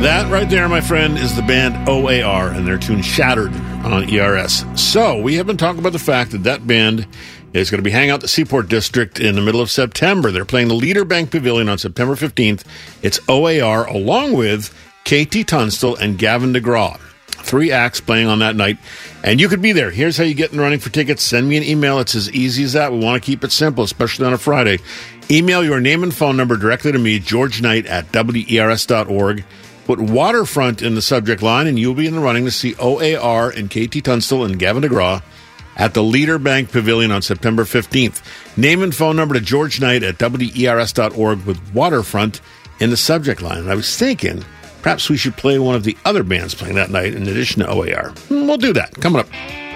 That right there, my friend, is the band OAR and their tune Shattered on ERS. So we have been talking about the fact that that band is going to be hanging out at the Seaport District in the middle of September. They're playing the Leader Bank Pavilion on September 15th. It's OAR along with KT Tunstall and Gavin DeGraw. 3 acts playing on that night, and you could be there. Here's how you get in the running for tickets. Send me an email. It's as easy as that. We want to keep it simple, especially on a Friday. Email your name and phone number directly to me, George Knight at WERS.org. Put Waterfront in the subject line, and you'll be in the running to see OAR and KT Tunstall and Gavin DeGraw at the Leader Bank Pavilion on September 15th. Name and phone number to George Knight at WERS.org with Waterfront in the subject line. And I was thinking, perhaps we should play one of the other bands playing that night in addition to OAR. We'll do that. Coming up.